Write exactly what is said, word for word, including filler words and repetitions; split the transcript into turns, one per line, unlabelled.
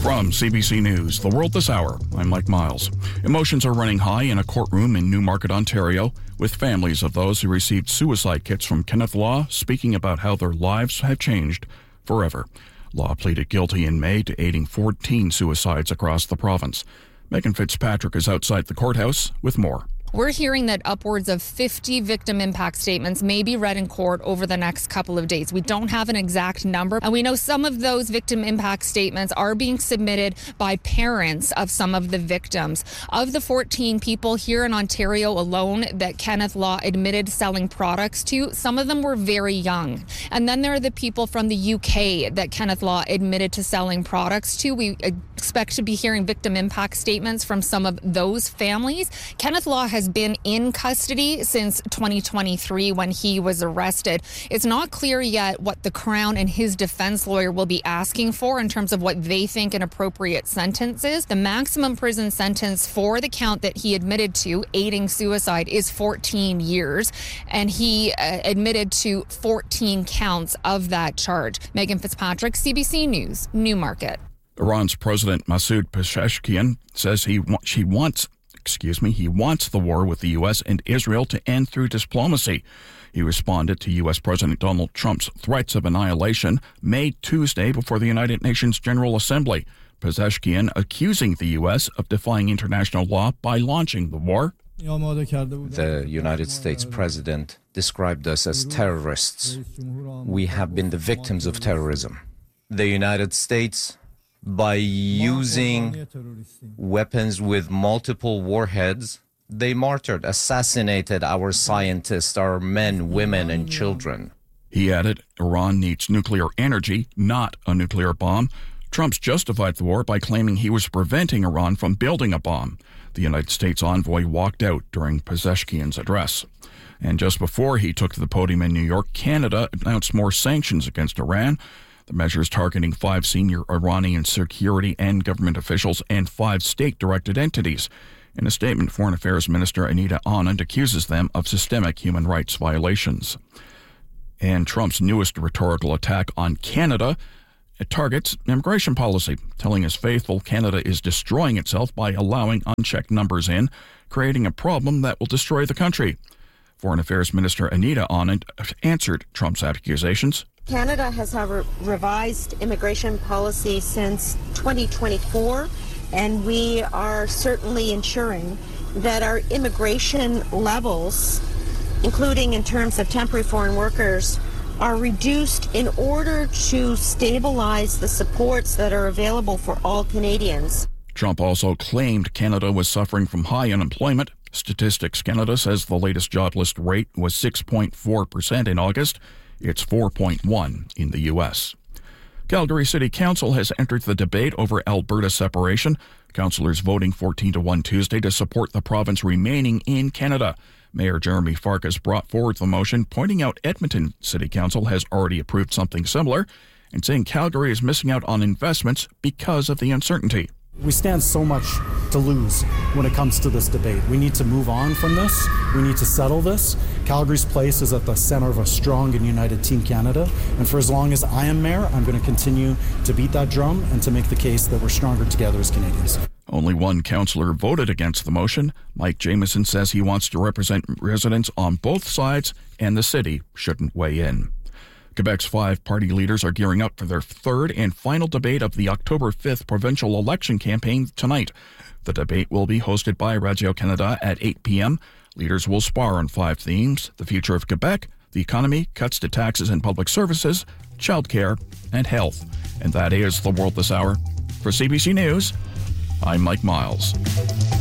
From C B C News, The World This Hour, I'm Mike Miles. Emotions are running high in a courtroom in Newmarket, Ontario, with families of those who received suicide kits from Kenneth Law speaking about how their lives have changed forever. Law pleaded guilty in May to aiding fourteen suicides across the province. Megan Fitzpatrick is outside the courthouse with more.
We're hearing that upwards of fifty victim impact statements may be read in court over the next couple of days. We don't have an exact number, and we know some of those victim impact statements are being submitted by parents of some of the victims. Of the fourteen people here in Ontario alone that Kenneth Law admitted selling products to, some of them were very young. And then there are the people from the U K that Kenneth Law admitted to selling products to. We expect to be hearing victim impact statements from some of those families. Kenneth Law has been in custody since twenty twenty-three when he was arrested. It's not clear yet what the Crown and his defense lawyer will be asking for in terms of what they think an appropriate sentence is. The maximum prison sentence for the count that he admitted to, aiding suicide, is fourteen years, and he uh, admitted to fourteen counts of that charge. Megan Fitzpatrick, C B C News, Newmarket.
Iran's President Masoud Pezeshkian says he wa- she wants Excuse me, he wants the war with the U S and Israel to end through diplomacy. He responded to U S President Donald Trump's threats of annihilation made Tuesday before the United Nations General Assembly. Pezeshkian accusing the U S of defying international law by launching the war.
The United States president described us as terrorists. We have been the victims of terrorism. The United States, by using weapons with multiple warheads, they martyred, assassinated our scientists, our men, women, and children.
He added, Iran needs nuclear energy, not a nuclear bomb. Trump's justified the war by claiming he was preventing Iran from building a bomb. The United States envoy walked out during Pezeshkian's address. And just before he took to the podium in New York, Canada announced more sanctions against Iran. The measures targeting five senior Iranian security and government officials and five state-directed entities. In a statement, Foreign Affairs Minister Anita Anand accuses them of systemic human rights violations. And Trump's newest rhetorical attack on Canada, it targets immigration policy, telling his faithful Canada is destroying itself by allowing unchecked numbers in, creating a problem that will destroy the country. Foreign Affairs Minister Anita Anand answered Trump's accusations.
Canada has had a revised immigration policy since twenty twenty-four, and we are certainly ensuring that our immigration levels, including in terms of temporary foreign workers, are reduced in order to stabilize the supports that are available for all Canadians.
Trump also claimed Canada was suffering from high unemployment. Statistics Canada says the latest jobless rate was six point four percent in August. It's four point one in the U S. Calgary City Council has entered the debate over Alberta separation. Councillors voting fourteen to one Tuesday to support the province remaining in Canada. Mayor Jeremy Farkas brought forward the motion, pointing out Edmonton City Council has already approved something similar and saying Calgary is missing out on investments because of the uncertainty.
We stand so much to lose when it comes to this debate. We need to move on from this. We need to settle this. Calgary's place is at the center of a strong and united Team Canada. And for as long as I am mayor, I'm going to continue to beat that drum and to make the case that we're stronger together as Canadians.
Only one councillor voted against the motion. Mike Jamieson says he wants to represent residents on both sides and the city shouldn't weigh in. Quebec's five party leaders are gearing up for their third and final debate of the October fifth provincial election campaign tonight. The debate will be hosted by Radio-Canada at eight p.m. Leaders will spar on five themes: the future of Quebec, the economy, cuts to taxes and public services, childcare, and health. And that is The World This Hour. For C B C News, I'm Mike Miles.